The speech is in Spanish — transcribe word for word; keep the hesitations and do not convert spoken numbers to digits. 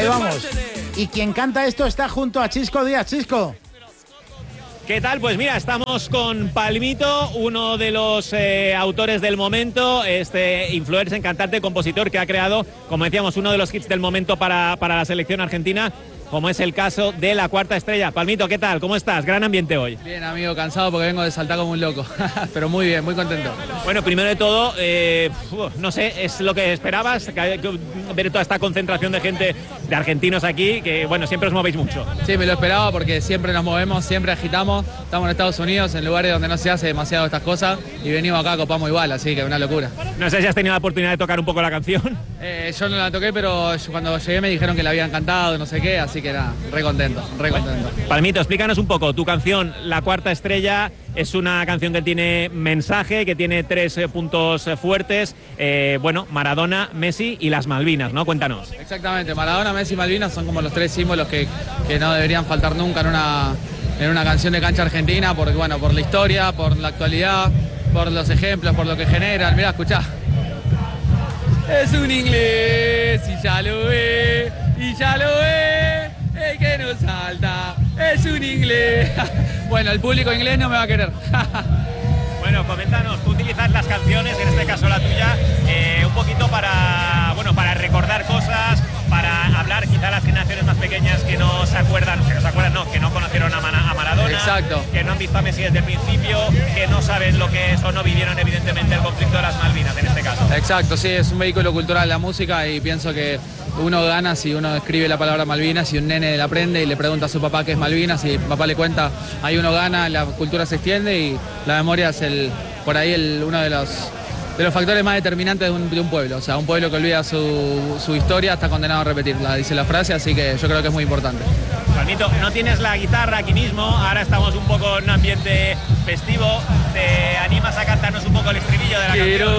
Ahí vamos. Y quien canta esto está junto a Chisco Díaz. Chisco. ¿Qué tal? Pues mira, estamos con Palmito, uno de los eh, autores del momento, este influencer, cantante, compositor que ha creado, como decíamos, uno de los hits del momento para, para la selección argentina, como es el caso de La Cuarta Estrella. Palmito, ¿qué tal? ¿Cómo estás? Gran ambiente hoy. Bien, amigo, cansado porque vengo de saltar como un loco, pero muy bien, muy contento. Bueno, primero de todo, eh, no sé, ¿es lo que esperabas? Que, que, ver toda esta concentración de gente, de argentinos aquí, que bueno, siempre os movéis mucho. Sí, me lo esperaba porque siempre nos movemos, siempre agitamos. Estamos en Estados Unidos, en lugares donde no se hace demasiado estas cosas, y venimos acá, copamos igual, así que una locura. No sé si has tenido la oportunidad de tocar un poco la canción. Eh, yo no la toqué, pero cuando llegué me dijeron que la habían cantado, no sé qué, así que nada, re contento, re contento. Palmito, explícanos un poco, tu canción, La Cuarta Estrella, es una canción que tiene mensaje, que tiene tres eh, puntos eh, fuertes, eh, bueno, Maradona, Messi y las Malvinas, ¿no? Cuéntanos. Exactamente, Maradona, Messi y Malvinas son como los tres símbolos que, que no deberían faltar nunca en una, en una canción de cancha argentina, porque bueno, por la historia, por la actualidad, por los ejemplos, por lo que generan. Mirá, escuchá. Es un inglés y ya lo ve, y ya lo ve, el que nos salta, es un inglés. Bueno, el público inglés no me va a querer. Bueno, coméntanos, tú utilizas las canciones, en este caso la tuya, eh, un poquito para, bueno, para recordar cosas, para hablar quizá a las generaciones más pequeñas que no se acuerdan, que no se acuerdan, no, que no conocieron a, Mana, a Maradona. Exacto. Que no han visto a Messi desde el principio, que no saben lo que es o no vivieron evidentemente el conflicto de las Malvinas en este caso. Exacto, sí, es un vehículo cultural la música y pienso que uno gana si uno escribe la palabra Malvinas y un nene la aprende y le pregunta a su papá qué es Malvinas y papá le cuenta, ahí uno gana, la cultura se extiende y la memoria es el, por ahí el, uno de los, de los factores más determinantes de un, de un pueblo. O sea, un pueblo que olvida su, su historia está condenado a repetirla, dice la frase, así que yo creo que es muy importante. Palmito, no tienes la guitarra aquí mismo, ahora estamos un poco en un ambiente festivo, ¿te animas a cantarnos un poco el estribillo de la Quiero